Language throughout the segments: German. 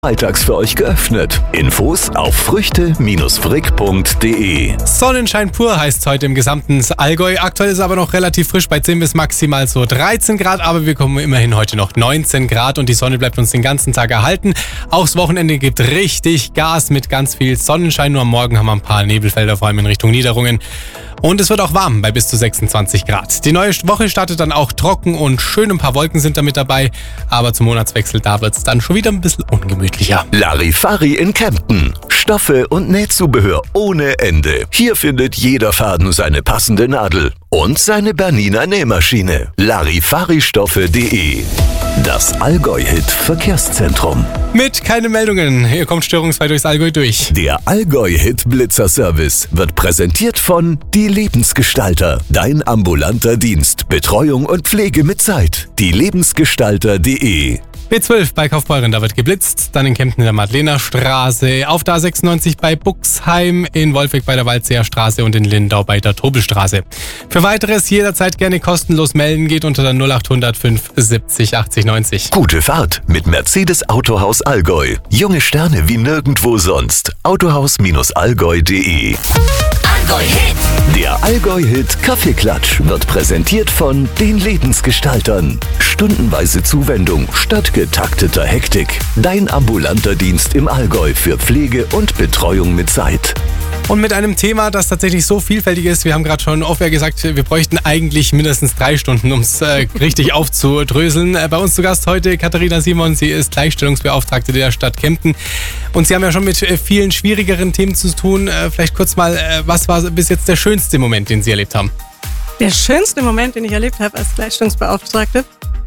Freitags für euch geöffnet. Infos auf früchte-frick.de. Sonnenschein pur heißt es heute im gesamten Allgäu. Aktuell ist es aber noch relativ frisch bei 10 bis maximal so 13 Grad, aber wir kommen immerhin heute noch 19 Grad und die Sonne bleibt uns den ganzen Tag erhalten. Auch das Wochenende gibt richtig Gas mit ganz viel Sonnenschein. Nur am Morgen haben wir ein paar Nebelfelder, vor allem in Richtung Niederungen. Und es wird auch warm bei bis zu 26 Grad. Die neue Woche startet dann auch trocken und schön, ein paar Wolken sind damit dabei. Aber zum Monatswechsel, da wird es dann schon wieder ein bisschen ungemütlicher. Larifari in Kempten. Stoffe und Nähzubehör ohne Ende. Hier findet jeder Faden seine passende Nadel und seine Bernina Nähmaschine. Larifaristoffe.de. Das Allgäu-Hit Verkehrszentrum. Mit keine Meldungen. Hier kommt störungsfrei durchs Allgäu durch. Der Allgäu-Hit Blitzer-Service wird präsentiert von Die Lebensgestalter. Dein ambulanter Dienst. Betreuung und Pflege mit Zeit. dielebensgestalter.de. B12 bei Kaufbeuren, da wird geblitzt. Dann in Kempten in der Madlenerstraße. Auf der A96 bei Buxheim. In Wolfegg bei der Waldseerstraße und in Lindau bei der Tobelstraße. Für weiteres jederzeit gerne kostenlos melden. Geht unter der 0800 570 80 90. Gute Fahrt mit Mercedes Autohaus Allgäu. Junge Sterne wie nirgendwo sonst. Autohaus-allgäu.de. Allgäu-Hit. Der Allgäu-Hit Kaffeeklatsch wird präsentiert von den Lebensgestaltern. Stundenweise Zuwendung statt getakteter Hektik. Dein ambulanter Dienst im Allgäu für Pflege und Betreuung mit Zeit. Und mit einem Thema, das tatsächlich so vielfältig ist, wir haben gerade schon oft gesagt, wir bräuchten eigentlich mindestens 3 Stunden, um es richtig aufzudröseln. Bei uns zu Gast heute Katharina Simon, sie ist Gleichstellungsbeauftragte der Stadt Kempten. Und Sie haben ja schon mit vielen schwierigeren Themen zu tun. Vielleicht kurz mal, was war bis jetzt der schönste Moment, den Sie erlebt haben? Der schönste Moment, den ich erlebt habe als Gleichstellungsbeauftragte?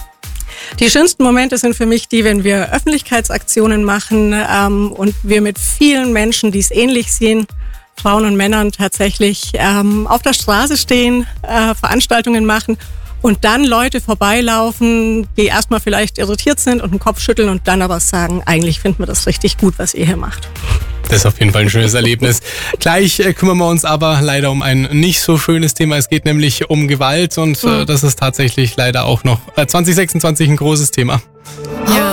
Die schönsten Momente sind für mich die, wenn wir Öffentlichkeitsaktionen machen und wir mit vielen Menschen, die es ähnlich sehen, Frauen und Männern tatsächlich auf der Straße stehen, Veranstaltungen machen und dann Leute vorbeilaufen, die erstmal vielleicht irritiert sind und den Kopf schütteln und dann aber sagen, eigentlich finden wir das richtig gut, was ihr hier macht. Das ist auf jeden Fall ein schönes Erlebnis. Gleich kümmern wir uns aber leider um ein nicht so schönes Thema. Es geht nämlich um Gewalt und das ist tatsächlich leider auch noch 2026 ein großes Thema. Ja.